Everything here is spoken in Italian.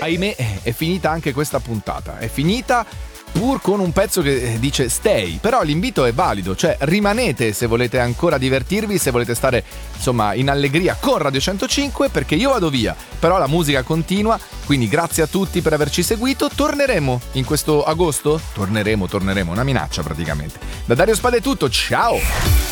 ahimè è finita anche questa puntata, è finita pur con un pezzo che dice stay, però l'invito è valido, cioè rimanete se volete ancora divertirvi, se volete stare insomma in allegria con Radio 105, perché io vado via, però la musica continua, quindi grazie a tutti per averci seguito. Torneremo in questo agosto? Torneremo, una minaccia praticamente. Da Dario Spada è tutto, ciao!